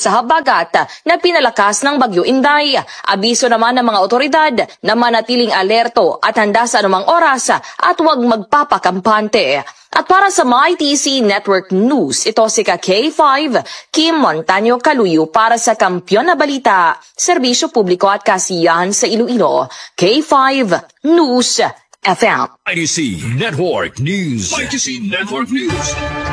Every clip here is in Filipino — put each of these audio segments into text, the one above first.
sa habagat na pinalakas ng Bagyo Inday. Abiso naman ng mga otoridad na manatiling alerto at handa sa anumang oras at huwag magpapakampante. At para sa MyTC Network News, ito si K5 Kim Montaño Caluyo para sa Kampiyon na Balita, Serbisyo Publiko at Kasiyahan sa Iloilo, K5 News FM. MyTC Network News. MyTC Network News.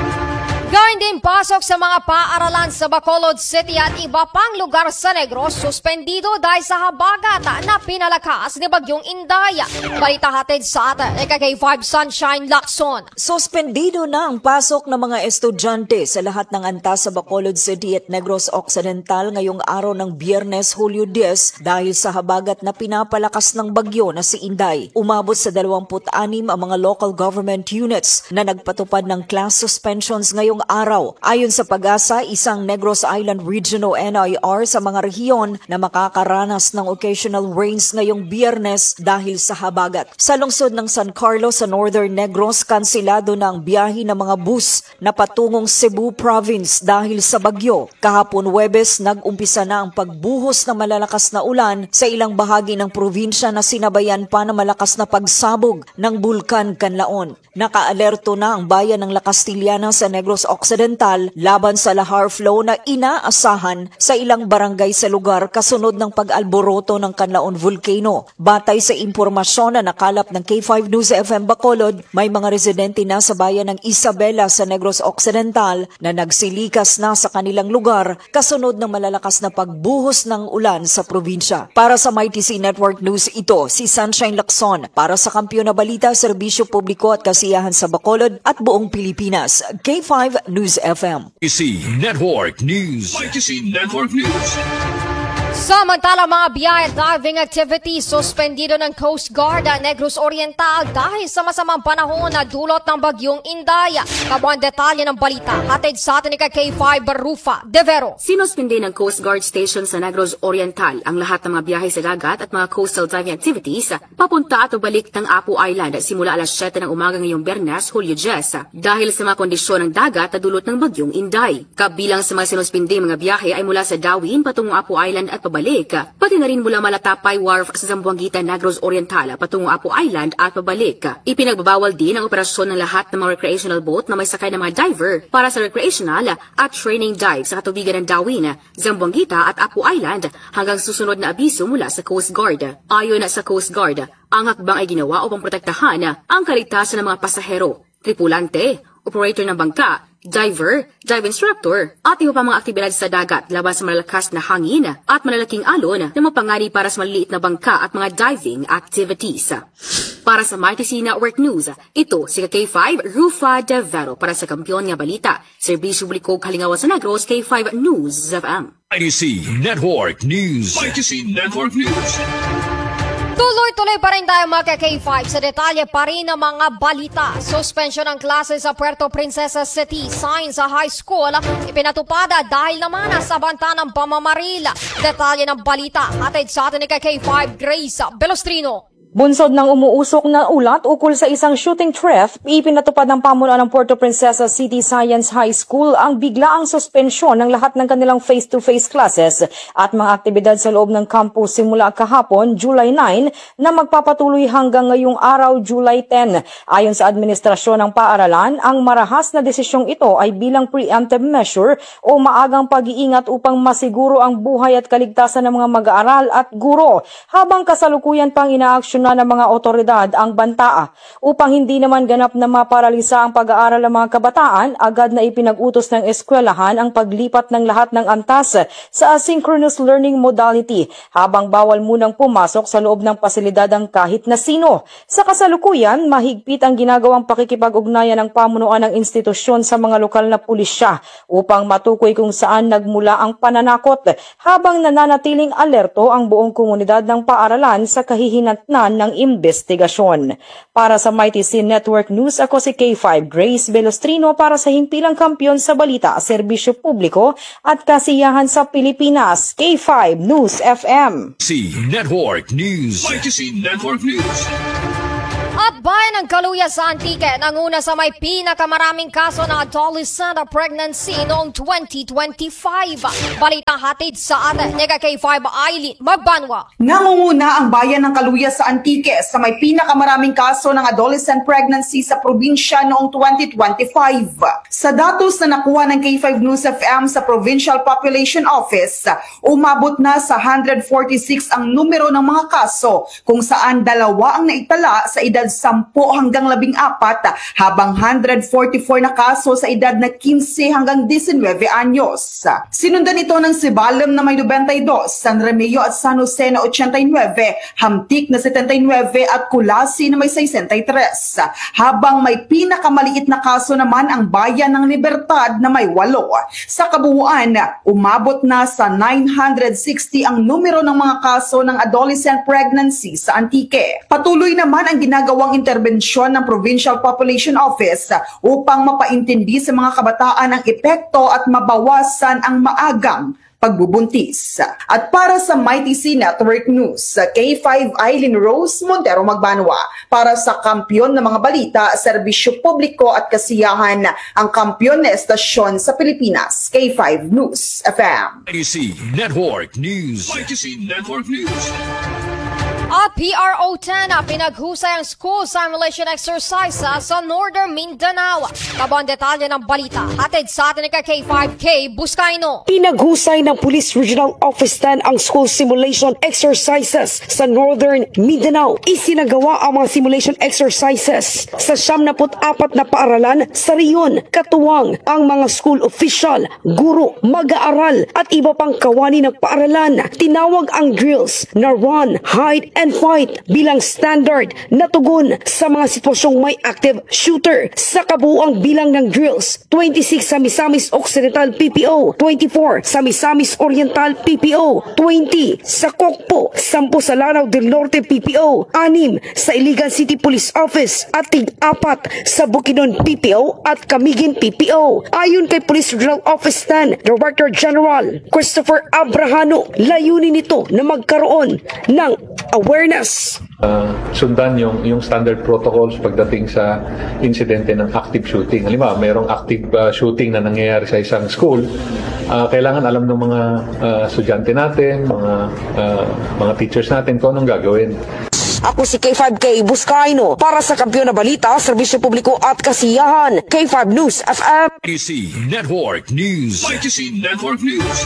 Gayun din pasok sa mga paaralan sa Bacolod City at iba pang lugar sa Negros, suspendido dahil sa habagat na pinalakas ni Bagyong Inday. Balita hatid sa atin, K5 Sunshine Lacson. Suspendido na ang pasok ng mga estudyante sa lahat ng antas sa Bacolod City at Negros Occidental ngayong araw ng Biyernes, Hulyo 10 dahil sa habagat na pinapalakas ng bagyo na si Inday. Umabot sa 26 ang mga local government units na nagpatupad ng class suspensions ngayong araw. Ayon sa Pag-asa, isang Negros Island Region o NIR sa mga rehiyon na makakaranas ng occasional rains ngayong Biyernes dahil sa habagat. Sa lungsod ng San Carlos sa Northern Negros, kansilado na ang biyahe ng mga bus na patungong Cebu Province dahil sa bagyo. Kahapon Huwebes, nag-umpisa na ang pagbuhos ng malalakas na ulan sa ilang bahagi ng probinsya na sinabayan pa ng malakas na pagsabog ng Bulkan Canlaon. Naka-alerto na ang bayan ng La Castillana sa Negros Occidental laban sa lahar flow na inaasahan sa ilang barangay sa lugar kasunod ng pag-alboroto ng Canlaon Volcano. Batay sa impormasyon na nakalap ng K5 News FM Bacolod, may mga residente na sa bayan ng Isabela sa Negros Occidental na nagsilikas na sa kanilang lugar kasunod ng malalakas na pagbuhos ng ulan sa probinsya. Para sa MyTC Network News, ito si Sunshine Lacson para sa Kampiyon na Balita, Serbisyo Publiko at Kasiyahan sa Bacolod at buong Pilipinas. K5 News FM. MyTC Network News. MyTC Network News. Samantala, mga biyahe diving activities suspendido ng Coast Guard Negros Oriental dahil sa masamang panahon na dulot ng Bagyong Inday. Kabuang detalye ng balita, hatid sa atin ni K5 Barufa Devero. Sinuspindi ng Coast Guard Station sa Negros Oriental ang lahat ng mga biyahe sa dagat at mga coastal diving activities papunta at balik ng Apo Island simula alas 7 ng umaga ngayong Biyernes, Hulyo 10 dahil sa mga kondisyon ng dagat na dulot ng Bagyong Inday. Kabilang sa mga sinuspindi mga biyahe ay mula sa Dawin patungong Apo Island at pabalik, pati na rin mula Malatapay Wharf sa Zamboanguita, Negros Oriental patungo Apo Island at pabalik. Ipinagbabawal din ang operasyon ng lahat ng mga recreational boat na may sakay ng mga diver para sa recreational at training dive sa katubigan ng Dawin, Zamboanguita at Apo Island hanggang susunod na abiso mula sa Coast Guard. Ayon sa Coast Guard, ang hakbang ay ginawa upang protektahan ang kaligtasan ng mga pasahero, tripulante, operator ng bangka, diver, dive instructor, at iba pa mga aktibidad sa dagat laban sa malalakas na hangin at malalaking alon na mapangani para sa maliliit na bangka at mga diving activities. Para sa MyTC Network News, ito si K5 Rufa Devero para sa Kampiyon nga Balita, Serbisyo Publiko Kalingawan sa Negros, K5 News FM. MyTC Network News. MyTC Network News. Tuloy-tuloy pa rin tayo mga K5 sa detalye pa rin ng mga balita. Suspension ng klase sa Puerto Princesa City Science High School ipinatupad dahil naman sa banta ng pamamaril. Detalye ng balita hatid sa atin ni K5 Grace Belostrino. Bunsod ng umuusok na ulat ukol sa isang shooting theft, ipinatupad ng pamunuan ng Puerto Princesa City Science High School ang biglaang suspensyon ng lahat ng kanilang face-to-face classes at mga aktibidad sa loob ng campus simula kahapon, July 9, na magpapatuloy hanggang ngayong araw, July 10. Ayon sa administrasyon ng paaralan, ang marahas na desisyong ito ay bilang preemptive measure o maagang pag-iingat upang masiguro ang buhay at kaligtasan ng mga mag-aaral at guro, habang kasalukuyan pang inaaksyon na ng mga otoridad ang banta. Upang hindi naman ganap na maparalisa ang pag-aaral ng mga kabataan, agad na ipinag-utos ng eskwelahan ang paglipat ng lahat ng antas sa asynchronous learning modality, habang bawal munang pumasok sa loob ng pasilidad ang kahit na sino. Sa kasalukuyan, mahigpit ang ginagawang pakikipag-ugnayan ng pamunuan ng institusyon sa mga lokal na pulisya upang matukoy kung saan nagmula ang pananakot, habang nananatiling alerto ang buong komunidad ng paaralan sa kahihinatnan ng investigasyon. Para sa MyTC Network News, ako si K5 Grace Belostrino para sa himpilang kampiyon sa balita, serbisyo publiko at kasiyahan sa Pilipinas, K5 News FM. MyTC Network News. MyTC Network News. At bayan ng Kaluya sa Antique, nanguna sa may pinakamaraming kaso ng adolescent pregnancy noong 2025. Balitang hatid sa atin, Nega K5 Aileen Magbanwa. Nangunguna ang bayan ng Kaluya sa Antique sa may pinakamaraming kaso ng adolescent pregnancy sa probinsya noong 2025. Sa datos na nakuha ng K5 News FM sa Provincial Population Office, umabot na sa 146 ang numero ng mga kaso kung saan 2 ang naitala sa edad 10 hanggang 14 habang 144 na kaso sa edad na 15 hanggang 19 anyos. Sinundan ito ng Sibalem na may 92, San Remigio at San Jose na 89, Hamtik na 79 at Kulasi na may 63. Habang may pinakamaliit na kaso naman ang bayan ng Libertad na may 8. Sa kabuuan, umabot na sa 960 ang numero ng mga kaso ng adolescent pregnancy sa Antique. Patuloy naman ang ginagawang interbensyon ng Provincial Population Office upang mapaintindi sa mga kabataan ang epekto at mabawasan ang maagang pagbubuntis. At para sa MyTC Network News, K5 Aileen Rose Montero Magbanwa. Para sa Kampiyon ng mga balita, serbisyo publiko at kasiyahan, ang kampiyon na estasyon sa Pilipinas, K5 News FM. ITC Network News. ITC Network News. At PRO10 pinaghusay ang school simulation exercise sa Northern Mindanao. Tabo ang detalye ng balita. Hatid sa atin ni K5K Buscaino. Pinaghusay ng Police Regional Office 10 ang school simulation exercises sa Northern Mindanao. Isinagawa ang mga simulation exercises sa 74 na paaralan sa riyon. Katuwang ang mga school official, guro, mag-aaral at iba pang kawani ng paaralan. Tinawag ang drills na run, hide, and fight bilang standard na tugon sa mga sitwasyong may active shooter. Sa kabuuang bilang ng drills, 26 sa Misamis Occidental PPO, 24 sa Misamis Oriental PPO, 20 sa Kokpo, 10 sa Lanao del Norte PPO, 6 sa Iligan City Police Office at 4 sa Bukidnon PPO at Camiguin PPO. Ayon kay Police Regional Office 10 Director General Christopher Abrahano, layunin nito na magkaroon ng awareness. Sundan yung standard protocols pagdating sa insidente ng active shooting. Halimbawa, mayroong active shooting na nangyayari sa isang school. Kailangan alam ng mga estudyante natin, mga teachers natin kung anong gagawin. Ako si K5K Buscaino para sa Kampiyon na Balita, Serbisyo Publiko at Kasiyahan, K5 News FM. ITC Network News. ITC Network News.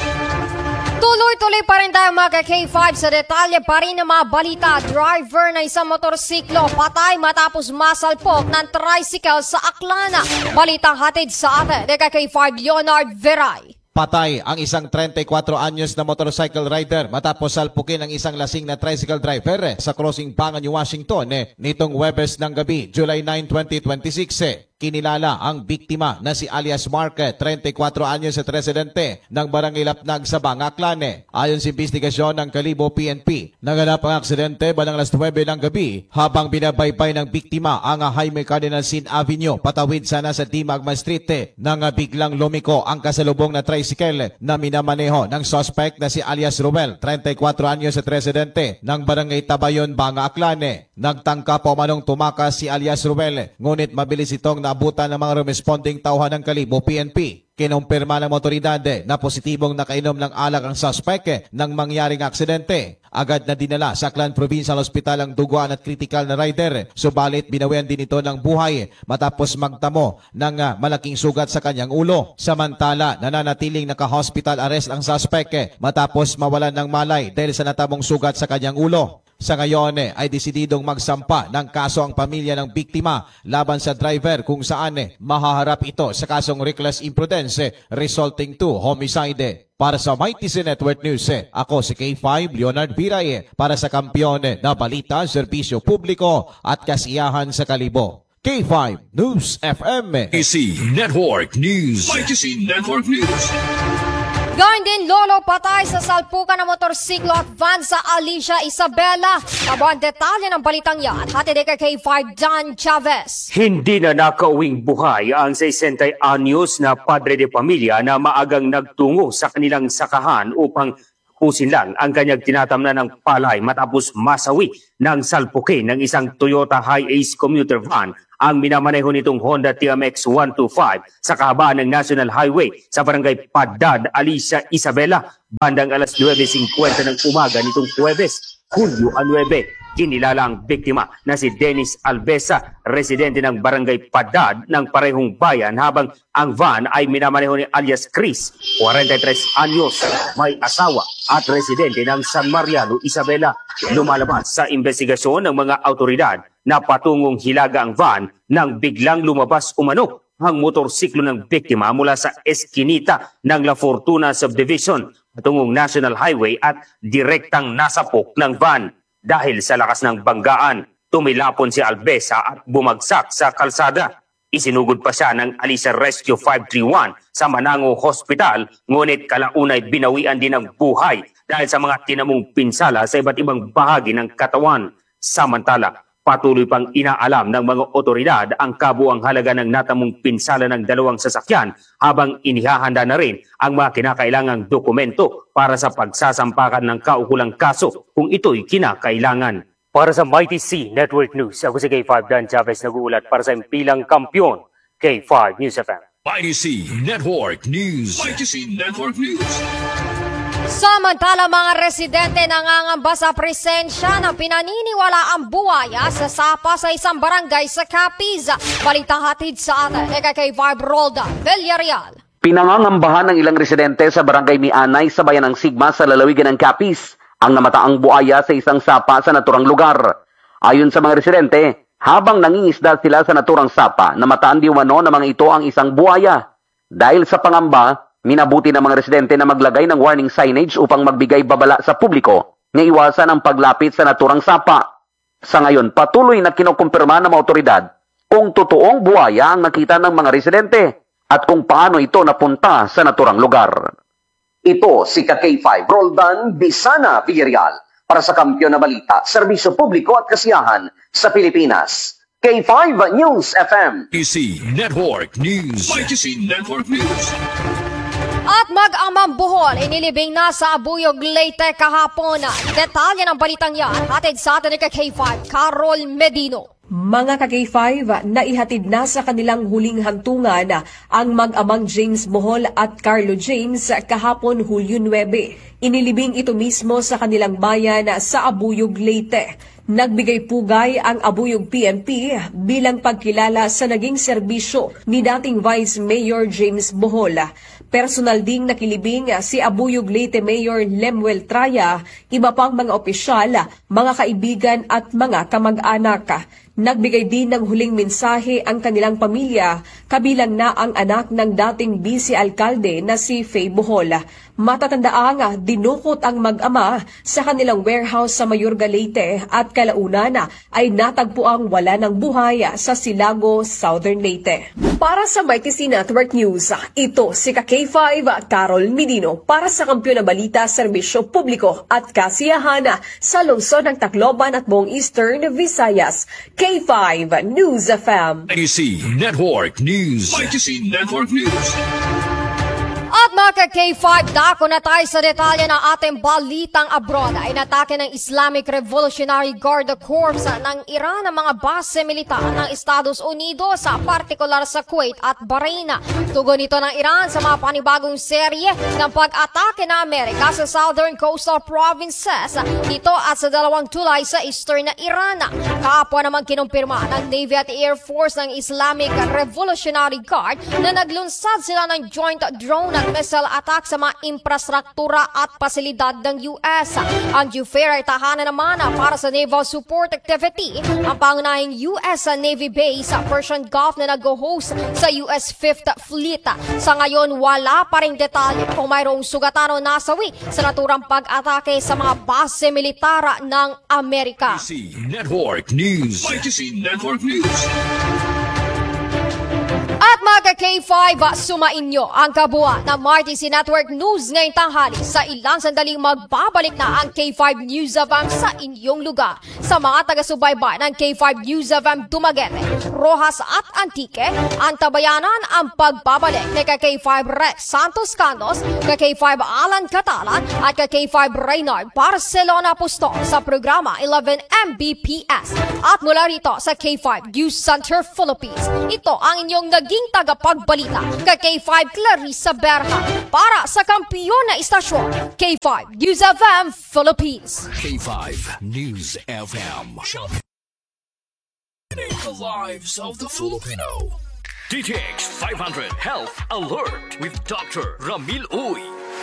Tuloy-tuloy pa rin tayo mga K5 sa detalye pa rin ng mga balita. Driver na isang motorsiklo patay matapos masalpok ng tricycle sa Aklana. Balitang hatid sa atin ni K5 Leonard Veray. Patay ang isang 34 anyos na motorcycle rider matapos salpukin ang isang lasing na tricycle driver sa crossing Pangan, Washington nitong Webes ng gabi, July 9, 2026. Kinilala ang biktima na si alias Mark, 34 anyos at residente ng Barangay Lapnag sa Bangaklan. Ayon sa investigasyon ng Kalibo PNP, naganap ang aksidente bandang alas 9 ng gabi habang binabaybay ng biktima ang Jaime Cardinal Sin Avenue patawid sana sa Dimagma Street nang biglang lumiko ang kasalubong na tricycle na minamaneho ng suspect na si alias Ruel, 34 anyos at residente ng Barangay Tabayon, Bangaklan. Nagtangka po manong tumakas si alias Ruel, ngunit mabilis itong naabutan ng mga responding tauhan ng Kalibo PNP. Kinumpirma ng otoridad na positibong nakainom ng alak ang suspect nang mangyaring aksidente. Agad na dinala sa Aklan Provincial Hospital ang duguan at critical na rider. Subalit binawian din ito ng buhay matapos magtamo ng malaking sugat sa kanyang ulo. Samantala, nananatiling naka-hospital arrest ang suspect matapos mawalan ng malay dahil sa natamong sugat sa kanyang ulo. Sa ngayon ay desididong magsampa ng kaso ang pamilya ng biktima laban sa driver kung saan mahaharap ito sa kasong reckless imprudence resulting to homicide. Para sa MyTC Network News, ako si K5 Leonard Viray para sa Kampiyon na Balita, Serbisyo Publiko at Kasiyahan sa Kalibo. K5 News FM. ITC Network News. ITC Network News. Gawin din lolo patay sa salpukan ng motorsiklo at van sa Alicia Isabela. Tabo ang detalye ng balitang yan. Hatid kay K5 John Chavez. Hindi na nakauwing buhay ang 60 anyos na padre de pamilya na maagang nagtungo sa kanilang sakahan upang tapusin lang ang kanyang tinatamnan ng palay matapos masawi ng salpukin ng isang Toyota Hi-Ace commuter van ang minamaneho nitong Honda TMX 125 sa kahabaan ng National Highway sa barangay Padad, Alicia, Isabela, bandang alas 9:50 ng umaga nitong Huwebes, Hulyo 9. Kinilala ang biktima na si Dennis Albesa, residente ng barangay Padad ng parehong bayan, habang ang van ay minamaneho ni alias Chris, 43 anyos, may asawa at residente ng San Mariano, Isabela. Lumalabas sa investigasyon ng mga autoridad na patungong Hilaga ang van nang biglang lumabas umano ang motorsiklo ng biktima mula sa eskinita ng La Fortuna Subdivision patungong National Highway at direktang nasapok ng van. Dahil sa lakas ng banggaan, tumilapon si Albesa at bumagsak sa kalsada. Isinugod pa siya ng Alicia Rescue 531 sa Manango Hospital, ngunit kalaunay binawian din ng buhay dahil sa mga tinamong pinsala sa iba't ibang bahagi ng katawan. Samantala, patuloy pang inaalam ng mga otoridad ang kabuang halaga ng natamong pinsala ng dalawang sasakyan, habang inihahanda na rin ang mga kinakailangang dokumento para sa pagsasampakan ng kaukulang kaso kung ito'y kinakailangan. Para sa Mighty C Network News, ako si K5 Dan Chavez, nag-uulat para sa impilang kampiyon, K5 News FM. Mighty C Network News. Mighty C Network News. Samantala, mga residente nangangamba sa presensya ng pinaniniwalaang buwaya sa sapa sa isang barangay sa Capiz. Balitang hatid sa atin ni K5 Rolda Villarreal. Pinangangambahan ng ilang residente sa barangay Mianay sa bayan ng Sigma sa lalawigan ng Capiz ang namataang buwaya sa isang sapa sa naturang lugar. Ayon sa mga residente, habang nangingisda sila sa naturang sapa, namataan di umano na mga ito ang isang buwaya. Dahil sa pangamba, minabuti ng mga residente na maglagay ng warning signage upang magbigay babala sa publiko na iwasan ang paglapit sa naturang sapa. Sa ngayon, patuloy na kinukumpirma ng mga otoridad kung totoong buwaya ang nakita ng mga residente at kung paano ito napunta sa naturang lugar. Ito si K5 Roldan Bisana Villarreal para sa Kampiyon na Balita, Serbisyo Publiko at Kasiyahan sa Pilipinas. K5 News FM. Mighty C Network News. Mighty C Network News. At mag-amang buhol, inilibing na sa Abuyog, Leyte kahapon. Detalye ng balitang yan, hatid sa atin ni K5, Carol Medino. Mga ka-K5, naihatid na sa kanilang huling hantungan ang mag-amang James Bohol at Carlo James kahapon Hulyo 9. Inilibing ito mismo sa kanilang bayan sa Abuyog, Leyte. Nagbigay pugay ang Abuyog PNP bilang pagkilala sa naging serbisyo ni dating Vice Mayor James Bohol. Personal ding nakilibing si Abuyog Leyte Mayor Lemuel Traya, iba pang mga opisyal, mga kaibigan at mga kamag-anak. Nagbigay din ng huling mensahe ang kanilang pamilya, kabilang na ang anak ng dating vice-alkalde na si Faye Bohol. Matatandaang dinukot ang mag-ama sa kanilang warehouse sa Mayorga, Leyte at kalaunan ay natagpuang wala ng buhay sa Silago, Southern Leyte. Para sa Mighty C Network News, ito si K5 Carol Medino para sa Kampiyon na Balita, Serbisyo Publiko at Kasiyahan sa lungsod ng Tacloban at buong Eastern Visayas. K5 News FM. Mighty C Network News. Mighty C Network News. At mga K5, dako na tayo sa detalye ng ating balitang abroad. Inatake ng Islamic Revolutionary Guard Corps ng Iran ang mga base militar ng Estados Unidos, partikular sa Kuwait at Bahrain. Tugon ito ng Iran sa mga panibagong serye ng pag-atake ng Amerika sa Southern Coastal Provinces dito at sa dalawang tulay sa Eastern na Iran. Kahapon naman kinumpirma ng Navy at Air Force ng Islamic Revolutionary Guard na naglunsad sila ng joint drone at missile attack sa mga infrastruktura at pasilidad ng US. Ang UFAIR ay tahanan naman para sa naval support activity ang pangunahing US Navy base sa Persian Gulf na nag-host sa US 5th Fleet. Sa ngayon, wala pa ring detalye kung mayroong sugatan o nasawi sa naturang pag-atake sa mga base militar ng Amerika. Mighty C Network News. Mighty C Network News. At mga K5, sumainyo ang kabuuan ng RTC Network News ngayong tanghali. Sa ilang sandaling magbabalik na ang K5 News FM sa inyong lugar. Sa mga taga-subaybay ng K5 News FM Dumaguete, Rojas at Antique, antabayanan ang pagbabalik ni K5 Rex Santos Candos, K5 Alan Catalan at K5 Reynard Barcelona Apostol sa programa 11 Mbps. At mula rito sa K5 News Center Philippines, ito ang inyong naging tagapagbalita kay K5 Clarissa Berha para sa kampiyon na istasyon K5 News FM Philippines. K5 News FM. The lives of the Filipino. DTX 500 Health Alert with Dr. Ramil Uy.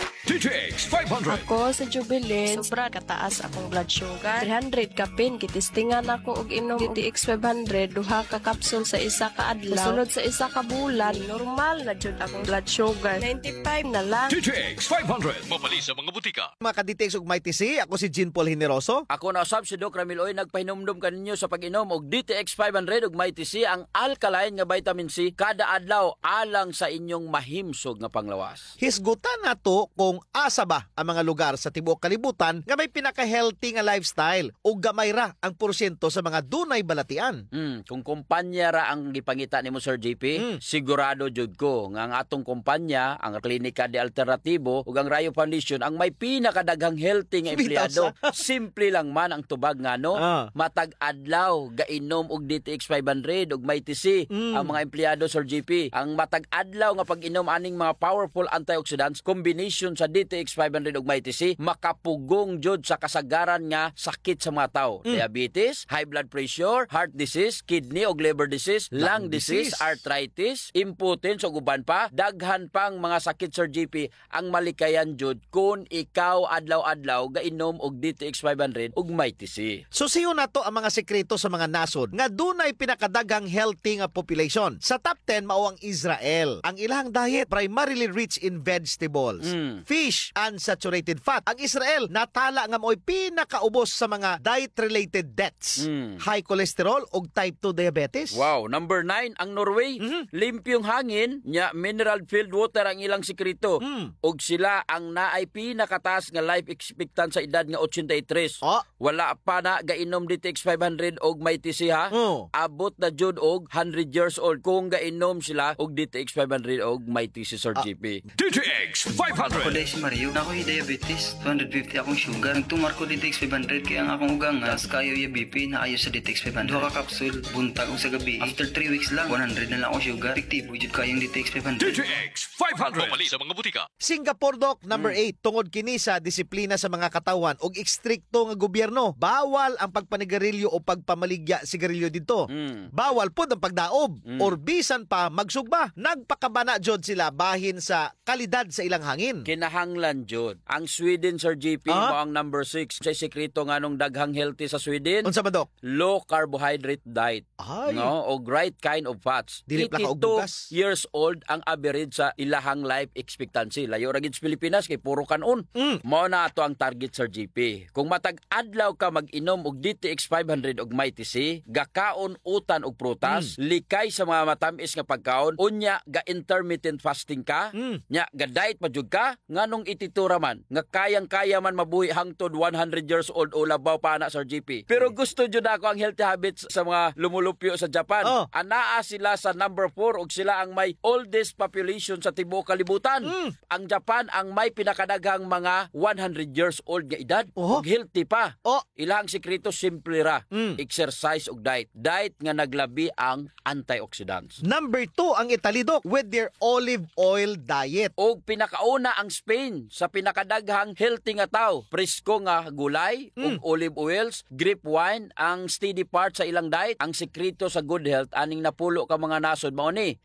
DTX 500. Ako sa Jubilee, sobra kataas akong blood sugar. 300 kapin, kitistingan ako og inom DTX 500, duha ka kapsul sa isa ka adlaw. Sunod sa isa ka bulan, normal na jud akong blood sugar. 95 na lang. DTX 500. Mapali sa mga butika. Mga ka-DTX ug Mighty C, ako si Jean Paul Generoso. Ako na usab si Doc Ramil Oy, nagpahinumdum kaninyo sa pag-inom og DTX 500 ug Mighty C, ang alkaline nga vitamin C kada adlaw alang sa inyong mahimsog nga panglawas. Hisgutan nato kung asa ba ang mga lugar sa tibuok kalibutan nga may pinaka-healthy nga lifestyle ug gamay ra ang porsyento sa mga dunay balatian. Kung kumpanya ra ang gipangita nimo Sir JP, sigurado jud ko nga ang atong kumpanya, ang Klinika de Alternatibo ug ang Rayo Foundation ang may pinakadaghang healthy nga empleyado. Simple lang man ang tubag nga no, matag adlaw gainom og DTX 500 ug Mighty C ang mga empleyado Sir JP. Ang matag adlaw nga pag-inom aning mga powerful antioxidants combination sa DTX 500 ug Mighty C makapugong jud sa kasagaran nga sakit sa mga tao. Diabetes, high blood pressure, heart disease, kidney ug liver disease, lung disease, arthritis, impotence ug uban pa, daghan pang mga sakit Sir JP ang malikayan jud kung ikaw adlaw-adlaw gainom og DTX 500 ug Mighty C. So siyo nato ang mga sekreto sa mga nasod nga dunay pinakadaghang healthy nga population. Sa top 10 mao ang Israel. Ang ilang diet primarily rich in vegetables, fish, unsaturated fat. Ang Israel natala nga mo'y pinakaubos sa mga diet-related deaths. High cholesterol ug type 2 diabetes. Wow, number 9 ang Norway. Limpyong hangin, nya mineral-filled water ang ilang sekreto. Ug sila ang naay pinakataas nga life expectancy sa edad nga 83. Wala pa na gainom DTX 500 og Mighty C ha. Abot na jud og 100 years old kung gainom sila og DTX 500 og Mighty C Sir GP. DTX 500. Ako dahil si Mario, na ako'y diabetes, 250 akong sugar. Nagtumar ko DTX 500 kaya ang akong ugang nga, kayo yung BP na ayos sa DTX 500. Duha ka kapsul, buntag kong sa gabi. After 3 weeks lang, 100 na lang akong sugar. Fiktibo, jud kayong DTX 500. DTX 500. Mapali sa mga butika. Singapore Doc, number 8, tungod kini sa disiplina sa mga katawan ug ekstrikto nga gobyerno. Bawal ang pagpanigarilyo o pagpamaligya sigarilyo dito. Bawal pod ang pagdaob or bisan pa magsugba. Nagpakabana jud sila bahin sa kalidad sa ilang hangin. Kinahanglan jud. Ang Sweden Sir JP mo ang number 6 sa sekreto nga nung daghang healthy sa Sweden. Unsa ba Doc? Low carbohydrate diet. No, o right kind of fats. Dili pa ka og 82 years old ang average sa ilahang life expectancy. Layo ra gid sa Pilipinas kay puro kanon. Mao na ato ang target Sir JP. Kung matag adlaw ka mag-inom og DTX 500 og Mighty C, gakaon utan og prutas, likay sa mga matamis nga pagkaon, unya ga intermittent fasting ka, nya ga diet pa jud ka, nganong ititura man nga kayang-kaya man mabuhi hangtod 100 years old o labaw pa na Sir JP. Pero gusto jud ako ang healthy habits sa mga lumulupyo sa Japan. Anaa sila sa number 4 ug sila ang may oldest population sa tibuok kalibutan. Ang Japan ang may pinakadaghang mga 100 years old nga edad ug healthy pa. Ilang sekreto simple ra, exercise ug diet. Diet nga naglabi ang antioxidants. Number 2 ang Italy Doc with their olive oil diet. Og pinakauna ang Spain sa pinakadaghang healthy nga tao. Presko nga gulay ug olive oils, grape wine ang steady part sa ilang diet. Ang sekreto sa good health aning napulo ka mga nasod mao ni.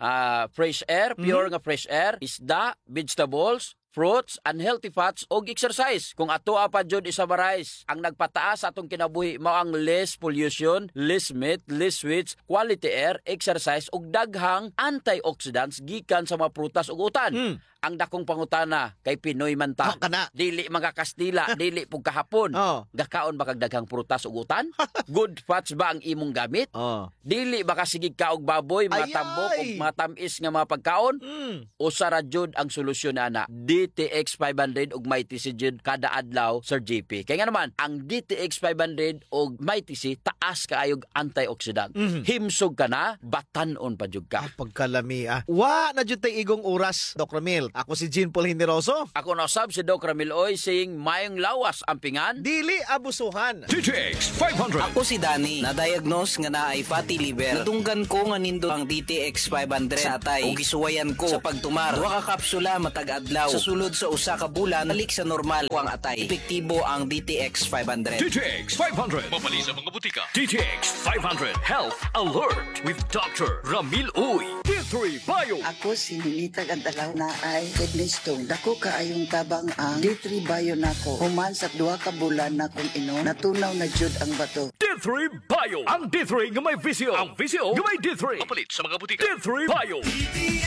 Fresh air, pure nga fresh air, isda, vegetables, fruits, unhealthy fats og exercise. Kung ato pa jud isabarize, ang nagpataas atong kinabuhi mao ang less pollution, less meat, less sweets, quality air, exercise ug daghang antioxidants gikan sa mga prutas ug utan. ang dakong pangutana kay Pinoy man ta. Kana. Dili mga Kastila, dili pug kahapon. Gakaon ba kag daghang prutas ug utan? Good fats ba ang imong gamit? Dili ba kasigig ka og baboy, mga tambok ug mga tamis nga mga pagkaon? Usa ra jud ang solusyon ana. DTX 500 ug may TC jud kada adlaw, Sir JP. Kaya nga naman, ang DTX 500 ug may TC taas kaayog antioxidant. Himsog ka na, batanon pa jud ka. Pagkalami Wa na jud tay igong oras, Doc Ramil. Ako si Jean Paul Generoso. Ako na usab si Doc Ramil Oy saying mayong lawas ang pingan. Dili abusuhan. DTX 500. Ako si Danny, na-diagnose nga naay fatty liver. Natunggan ko nga nindo ang DTX 500 sa atay ug gisuwayan ko sa pagtumar. Duha ka kapsula matag adlaw. Sa sulod sa usa ka bulan, balik sa normal ko ang atay. Epektibo ang DTX 500. DTX 500. Mabali sa mga butika. DTX 500 Health Alert with Dr. Ramil Uy. D3 Bio. Ako si Ninitag Antalaw na ay kidney stone. Dako kaayong tabang ang D3 Bio nako. Human sa 2 ka bulan na kung inom, natunaw na jud ang bato. D3 Bio. Ang D3 nga may visyo. Ang visyo nga may D3. Mapalit sa mga butika. D3 Bio.